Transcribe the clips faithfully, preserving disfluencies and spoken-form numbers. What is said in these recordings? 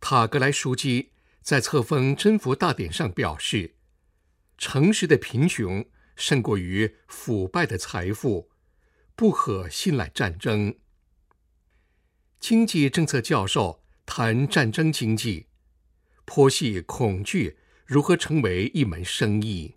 塔格莱书记在册封征服大典上表示，诚实的贫穷胜过于腐败的财富，不可信赖战争。经济政策教授谈战争经济，剖析恐惧如何成为一门生意。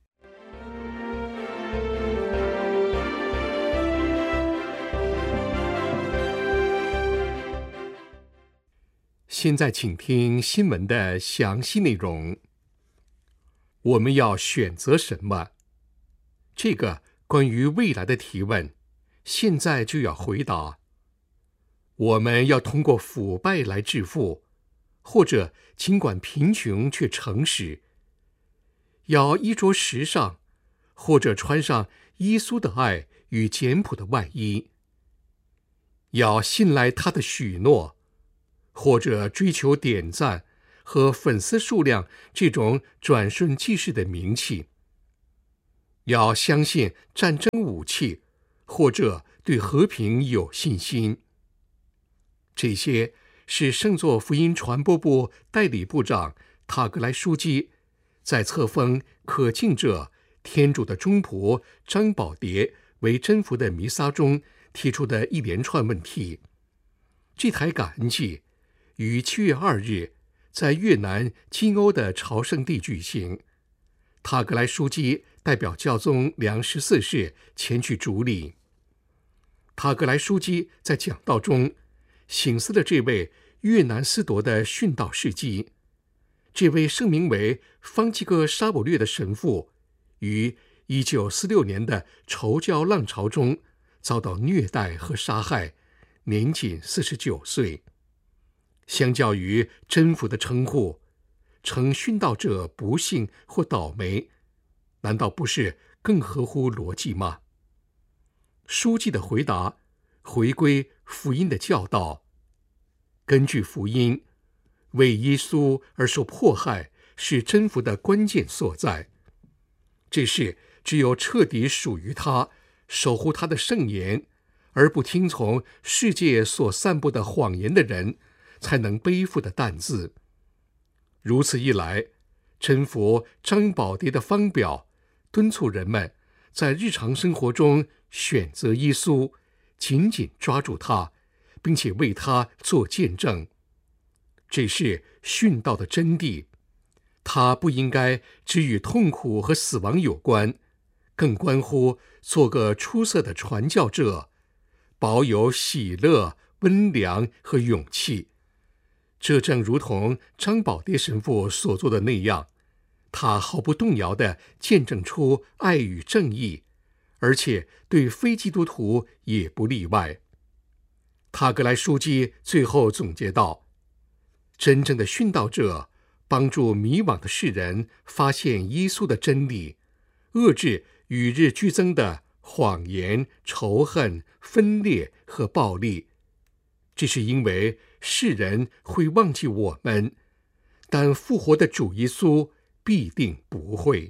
现在请听新闻的详细内容。我们要选择什么？这个关于未来的提问，现在就要回答。我们要通过腐败来致富，或者尽管贫穷却诚实；要衣着时尚，或者穿上耶稣的爱与简朴的外衣；要信赖他的许诺，或者追求点赞和粉丝数量这种转瞬即逝的名气；要相信战争武器，或者对和平有信心。这些是圣座福音传播部代理部长塔格莱书记在册封可敬者天主的忠仆张宝牒为征服的弥撒中提出的一连串问题。这台感恩祭于七月二日在越南金瓯的朝圣地举行，塔格莱书记代表教宗良十四世前去主礼。塔格莱书记在讲道中省思了这位越南思铎的殉道事迹。这位声名为方济各沙卜略的神父，于一九四六年的仇教浪潮中遭到虐待和杀害，年仅四十九岁。相较于征服的称呼，称殉道者不幸或倒霉，难道不是更合乎逻辑吗？书记的回答回归福音的教导。根据福音，为耶稣而受迫害是征服的关键所在。这是只有彻底属于他，守护他的圣言，而不听从世界所散布的谎言的人才能背负的担子。如此一来，征服张宝牒的方表敦促人们在日常生活中选择耶稣，紧紧抓住他，并且为他做见证。这是殉道的真谛，它不应该只与痛苦和死亡有关，更关乎做个出色的传教者，保有喜乐、温良和勇气。这正如同张宝牒神父所做的那样，他毫不动摇地见证出爱与正义，而且对非基督徒也不例外。塔格莱书记最后总结道，真正的殉道者帮助迷惘的世人发现耶稣的真理，遏制与日俱增的谎言、仇恨、分裂和暴力。这是因为世人会忘记我们，但复活的主耶稣必定不会。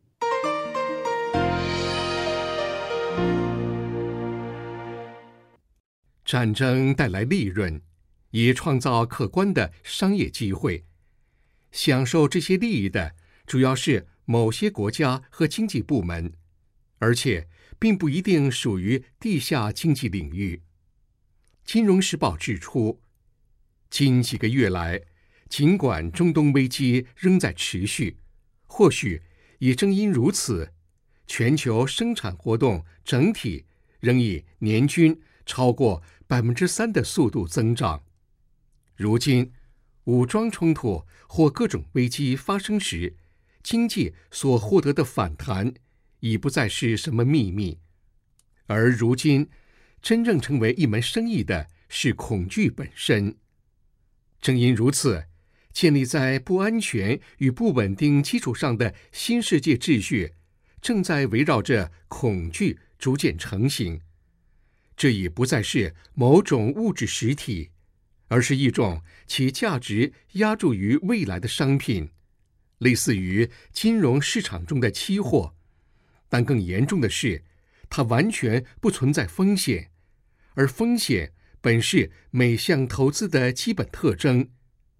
战争带来利润，也创造可观的商业机会。享受这些利益的主要是某些国家和经济部门，而且并不一定属于地下经济领域。金融时报指出，近几个月来，尽管中东危机仍在持续，或许也正因如此，全球生产活动整体仍以年均超过百分之三的速度增长。如今，武装冲突或各种危机发生时，经济所获得的反弹已不再是什么秘密。而如今，真正成为一门生意的是恐惧本身。正因如此，建立在不安全与不稳定基础上的新世界秩序，正在围绕着恐惧逐渐成型。这已不再是某种物质实体，而是一种其价值压注于未来的商品，类似于金融市场中的期货。但更严重的是，它完全不存在风险，而风险本是每项投资的基本特征。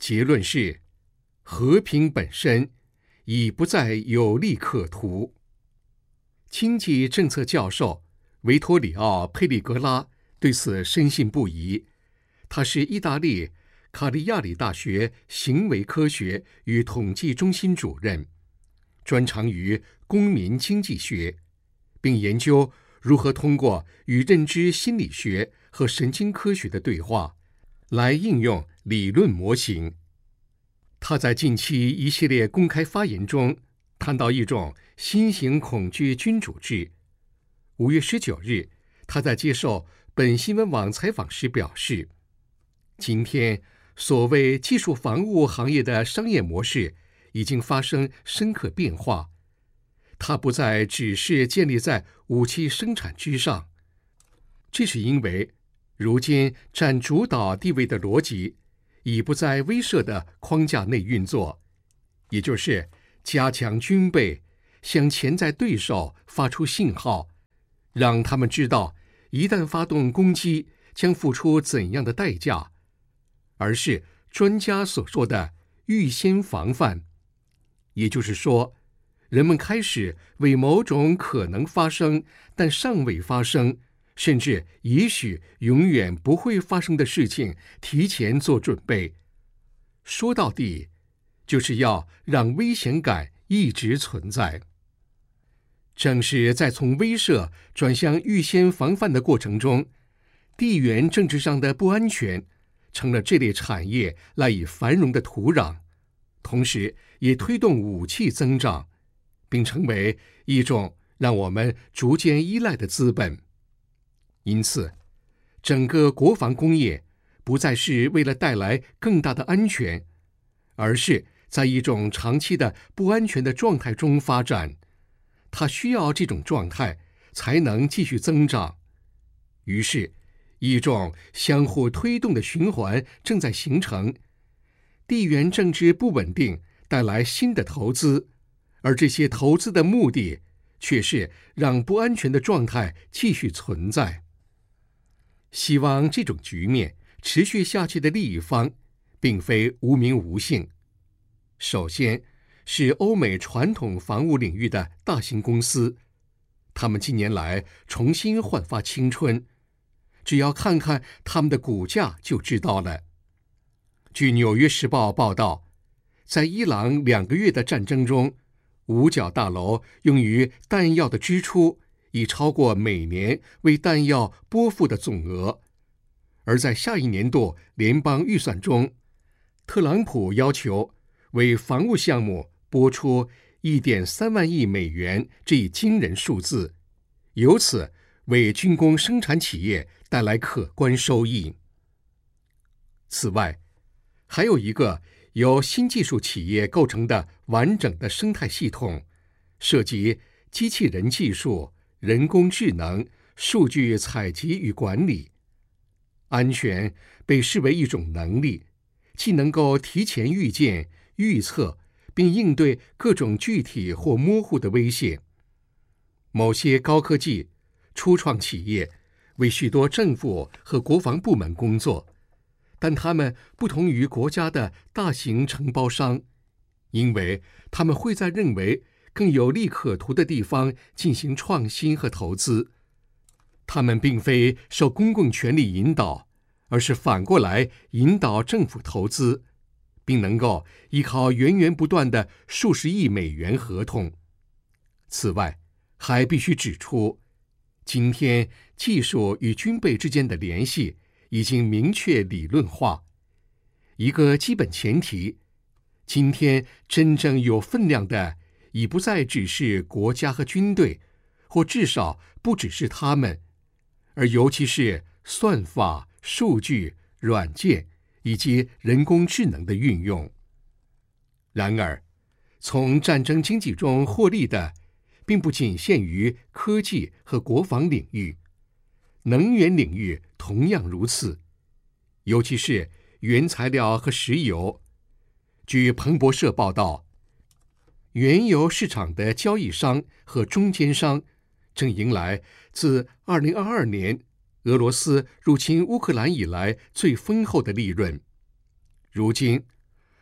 结论是，和平本身已不再有利可图。经济政策教授维托里奥·佩利格拉对此深信不疑。他是意大利卡利亚里大学行为科学与统计中心主任，专长于公民经济学，并研究如何通过与认知心理学和神经科学的对话来应用理论模型。他在近期一系列公开发言中谈到一种新型恐惧君主制。五月十九日，他在接受本新闻网采访时表示，今天所谓技术防务行业的商业模式已经发生深刻变化，它不再只是建立在武器生产之上。这是因为如今占主导地位的逻辑已不在威慑的框架内运作，也就是加强军备，向潜在对手发出信号，让他们知道一旦发动攻击将付出怎样的代价，而是专家所说的预先防范。也就是说，人们开始为某种可能发生但尚未发生，甚至也许永远不会发生的事情提前做准备。说到底，就是要让危险感一直存在。正是在从威慑转向预先防范的过程中，地缘政治上的不安全成了这类产业赖以繁荣的土壤，同时也推动武器增长，并成为一种让我们逐渐依赖的资本。因此，整个国防工业不再是为了带来更大的安全，而是在一种长期的不安全的状态中发展。它需要这种状态才能继续增长。于是，一种相互推动的循环正在形成。地缘政治不稳定带来新的投资，而这些投资的目的却是让不安全的状态继续存在。希望这种局面持续下去的利益方并非无名无姓。首先是欧美传统防务领域的大型公司，他们近年来重新焕发青春，只要看看他们的股价就知道了。据《纽约时报》报道，在伊朗两个月的战争中，五角大楼用于弹药的支出已超过每年为弹药拨付的总额。而在下一年度联邦预算中，特朗普要求为防务项目拨出 一点三万亿美元这一惊人数字，由此为军工生产企业带来可观收益。此外，还有一个由新技术企业构成的完整的生态系统，涉及机器人技术、人工智能、数据采集与管理。安全被视为一种能力，既能够提前预见、预测，并应对各种具体或模糊的威胁。某些高科技初创企业为许多政府和国防部门工作，但他们不同于国家的大型承包商，因为他们会在认为更有利可图的地方进行创新和投资。他们并非受公共权力引导，而是反过来引导政府投资，并能够依靠源源不断的数十亿美元合同。此外，还必须指出，今天技术与军备之间的联系已经明确理论化。一个基本前提，今天真正有分量的已不再只是国家和军队，或至少不只是他们，而尤其是算法、数据、软件以及人工智能的运用。然而，从战争经济中获利的并不仅限于科技和国防领域，能源领域同样如此，尤其是原材料和石油。据彭博社报道，原油市场的交易商和中间商正迎来自二零二二年俄罗斯入侵乌克兰以来最丰厚的利润。如今，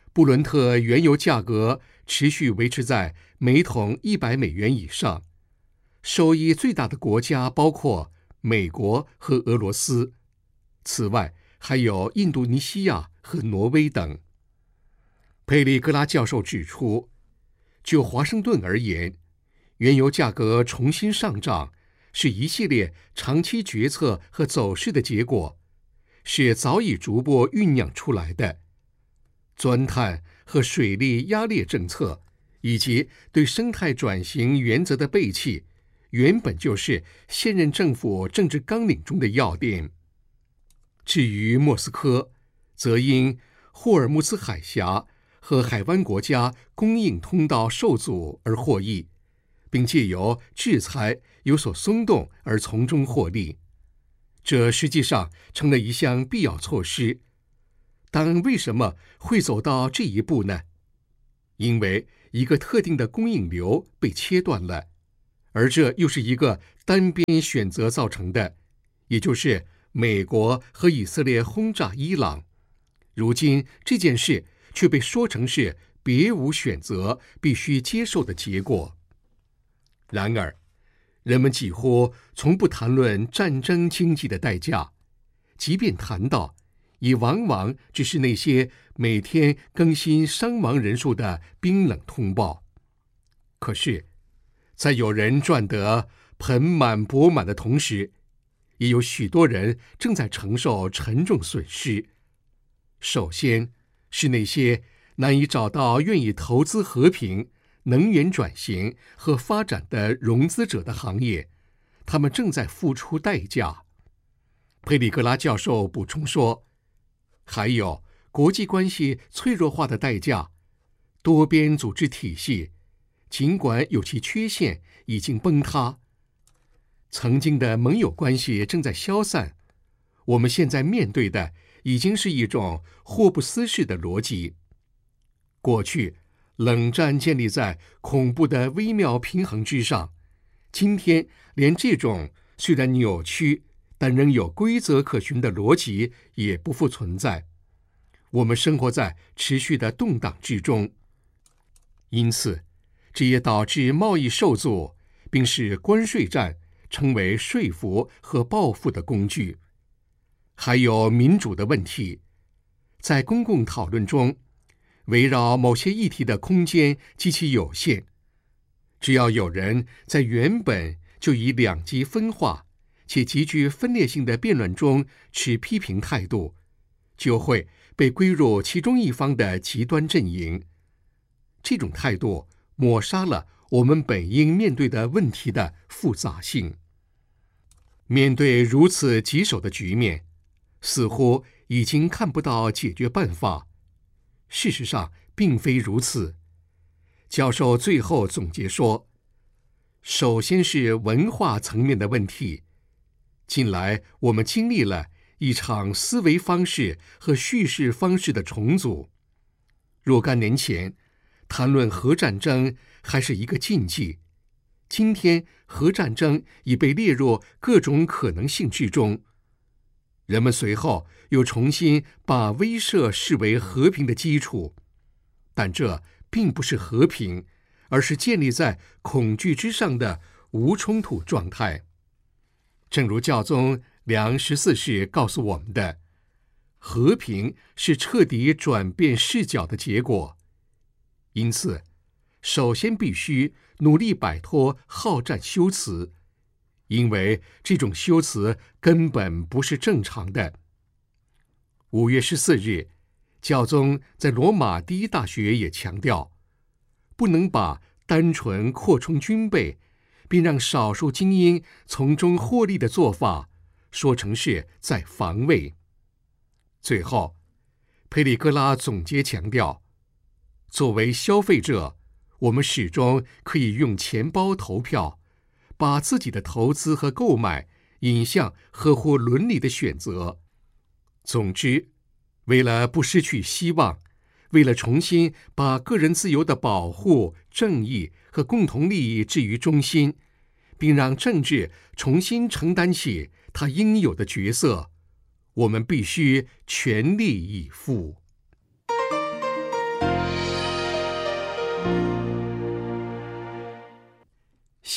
布伦特原油价格持续维持在每桶一百美元以上，受益最大的国家包括美国和俄罗斯，此外还有印度尼西亚和挪威等。佩里格拉教授指出，就华盛顿而言，原油价格重新上涨是一系列长期决策和走势的结果，是早已逐步酝酿出来的。钻探和水利压裂政策以及对生态转型原则的背弃，原本就是现任政府政治纲领中的要点。至于莫斯科，则因霍尔木兹海峡和海湾国家供应通道受阻而获益，并借由制裁有所松动而从中获利，这实际上成了一项必要措施。但为什么会走到这一步呢？因为一个特定的供应流被切断了，而这又是一个单边选择造成的，也就是美国和以色列轰炸伊朗。如今这件事却被说成是别无选择，必须接受的结果。然而，人们几乎从不谈论战争经济的代价，即便谈到，也往往只是那些每天更新伤亡人数的冰冷通报。可是，在有人赚得盆满钵满的同时，也有许多人正在承受沉重损失。首先是那些难以找到愿意投资和平、能源转型和发展的融资者的行业，他们正在付出代价。佩里格拉教授补充说，还有国际关系脆弱化的代价，多边组织体系尽管有其缺陷已经崩塌，曾经的盟友关系正在消散，我们现在面对的已经是一种霍布斯式的逻辑。过去冷战建立在恐怖的微妙平衡之上，今天连这种虽然扭曲但仍有规则可循的逻辑也不复存在。我们生活在持续的动荡之中，因此这也导致贸易受阻，并使关税战成为说服和报复的工具。还有民主的问题，在公共讨论中，围绕某些议题的空间极其有限。只要有人在原本就以两极分化且极具分裂性的辩论中持批评态度，就会被归入其中一方的极端阵营。这种态度抹杀了我们本应面对的问题的复杂性。面对如此棘手的局面，似乎已经看不到解决办法。事实上并非如此。教授最后总结说，首先是文化层面的问题。近来我们经历了一场思维方式和叙事方式的重组。若干年前，谈论核战争还是一个禁忌，今天核战争已被列入各种可能性之中。人们随后又重新把威慑视为和平的基础，但这并不是和平，而是建立在恐惧之上的无冲突状态。正如教宗良十四世告诉我们的，和平是彻底转变视角的结果。因此，首先必须努力摆脱好战修辞，因为这种修辞根本不是正常的。五月十四日，教宗在罗马第一大学也强调，不能把单纯扩充军备，并让少数精英从中获利的做法说成是在防卫。最后，佩里戈拉总结强调，作为消费者，我们始终可以用钱包投票，把自己的投资和购买引向合乎伦理的选择。总之，为了不失去希望，为了重新把个人自由的保护、正义和共同利益置于中心，并让政治重新承担起它应有的角色，我们必须全力以赴。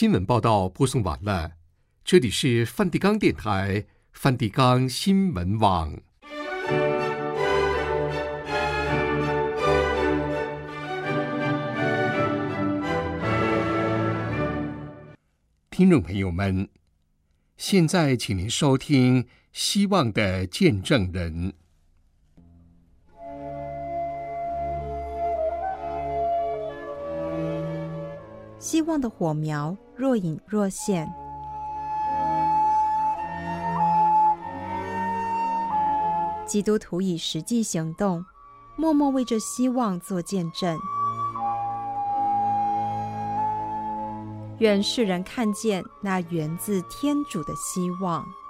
新闻报道播送完了，这里是梵蒂冈电台梵蒂冈新闻网。听众朋友们，现在请您收听《希望的见证人》。 希望的火苗若隐若现，基督徒以实际行动，默默为这希望做见证。愿世人看见那源自天主的希望。